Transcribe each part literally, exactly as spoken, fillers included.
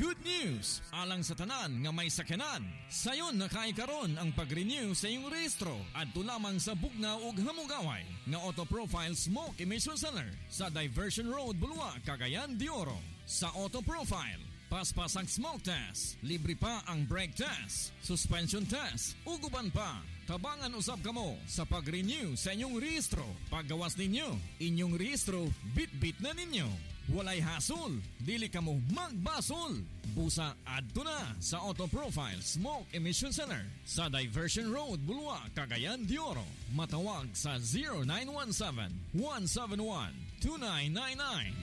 good news alang sa tanan nga may sakyanan. Sayon nakaikaron ang pag-renew sa iyong rehistro adto lamang sa bugnaw ug hamugaway nga Auto Profile Smoke Emission Center sa Diversion Road, Bulua, Cagayan de Oro. Sa Auto Profile, paspas ang smoke test, libre pa ang brake test, suspension test, uguban pa. Tabangan usab kamo sa pag-renew sa inyong rehistro. Paggawas ninyo, inyong rehistro bit-bit na ninyo. Walay hasol, dili kamo magbasol. Busa adto na sa Auto Profile Smoke Emission Center sa Diversion Road, Bulua, Cagayan de Oro. Matawag sa zero nine one seven, one seven one, two nine nine nine.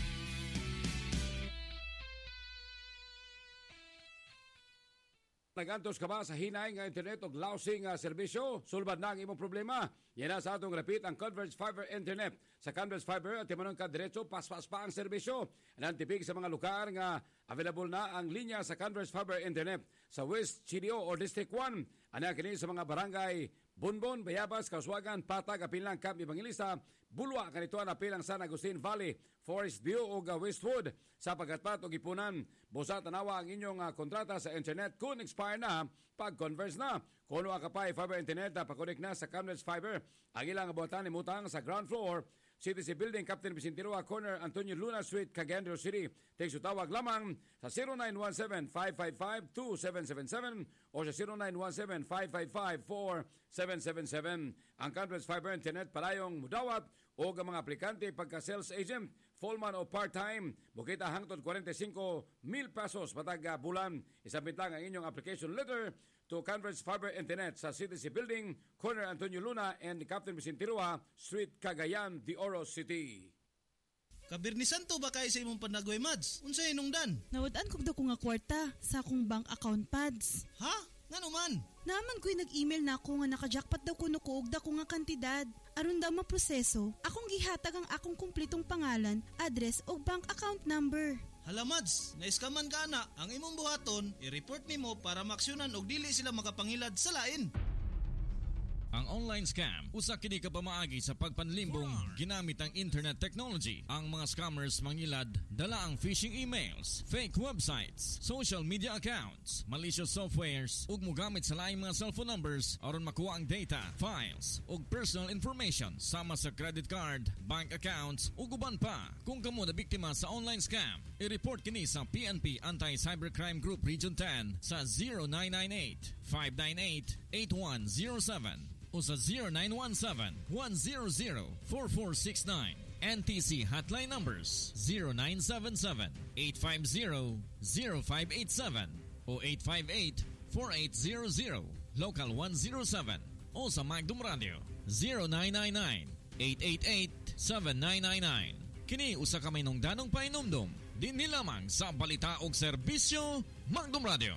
Nagantos ka ba sa hinay nga internet o lousy nga serbisyo? Sulbad na ang imong problema. Yan na sa atong repeat ang Converge Fiber Internet. Sa Converge Fiber, at imanong ka diretso, paspas pa ang serbisyo. Nantipig sa mga lugar nga available na ang linya sa Converge Fiber Internet. Sa West, Chilio o District one, anak kini sa mga barangay Bunbon, Bayabas, Kauswagan, Patag, Apilang, Camp Evangelista, Bulwa, kanito na pilang San Agustin Valley, Forest View o Westwood. Sa pagkatpat o gipunan, busa tanawa ang inyong uh, kontrata sa internet kung expire na, pag-converse na. Kung ano ka pa fiber internet na pakonek na sa Converge Fiber, ang ilang abutan ni Mutang sa ground floor, C T C Building, Captain Vicentirua, Corner, Antonio Luna Street, Cagayan de Oro City. Text tawag lamang sa zero nine one seven, five five five, two seven seven seven o sa zero nine one seven, five five five, four seven seven seven. Ang Converge Fiber Internet parayong mudawat o ang mga aplikante pagka-sales agent, full-man o part-time, bukita hangtod forty-five mil pesos patag bulan. Isabit lang ang inyong application letter to Converge Fiber Internet sa C T C Building, Corner Antonio Luna and Captain Vicentirua Street, Cagayan de Oro City. Kabirnisan to ba kayo sa imong panagway, Mads? Unsay inungdan? Nawad-an kog daw ko nga kwarta sa akong bank account pads. Ha? Nga naman? Naman ko'y nag-email na ako nga naka-jackpot daw kuno ko og dako nga kantidad. Aron daw maproseso, akong gihatag ang akong kumplitong pangalan, address o bank account number. Hala, Mads, naiskaman ka na. Ang imong buhaton, i-report nimo para maksyonan og dili sila makapangilad sa lain. Ang online scam, usa kini ka pamaagi sa pagpanlimbong ginamit ang internet technology. Ang mga scammers mangilad dala ang phishing emails, fake websites, social media accounts, malicious softwares ug mogamit sa laing mga cellphone numbers aron makuha ang data, files ug personal information sama sa credit card, bank accounts ug uban pa. Kung kamo na biktima sa online scam, i-report kini sa P N P Anti-Cybercrime Group Region ten sa zero nine nine eight, five nine eight, eight one zero seven o sa zero nine one seven, one zero zero, four four six nine. N T C hotline numbers zero nine seven seven, eight five zero, zero five eight seven o eight five eight, four eight zero zero. Local one zero seven o sa Magdum Radio zero nine nine nine, eight eight eight, seven nine nine nine. Kini usa ka may nungdanong painumdum din nilamang sa balita og serbisyo Magdum Radio.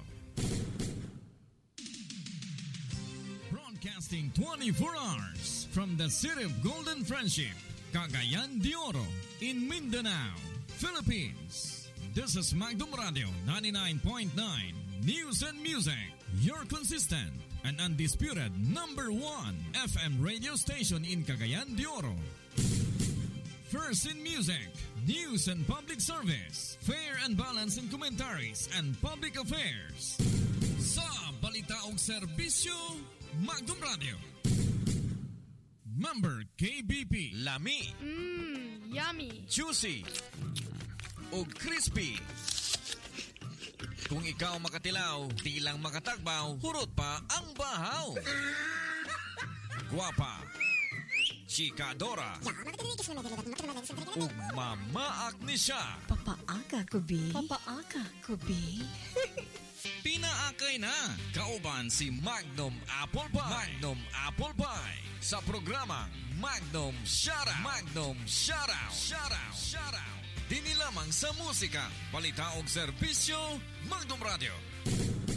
Broadcasting twenty-four hours from the city of Golden Friendship, Cagayan de Oro, in Mindanao, Philippines. This is Magdum Radio ninety-nine point nine News and Music, your consistent and undisputed number one F M radio station in Cagayan de Oro. First in music, news and public service, fair and balanced in commentaries and public affairs. Sa balita og serbisyo, Magdum Radio. Member K B P. Lami. Mmm, yummy. Juicy. O crispy. Kung ikaw makatilaw, di lang makatagbaw, hurot pa ang bahaw. Guwapa. Chikadora. Ug mamaak ni siya. Papaaka ko, bi. Papaaka ko, bi. Pinaakay na kauban si Magnum Apple Pie. Magnum Apple Pie sa programa Magnum Shoutout. Magnum Shoutout. Shoutout. Shoutout. Dini lamang sa musika, balita og serbisyo Magnum Radio.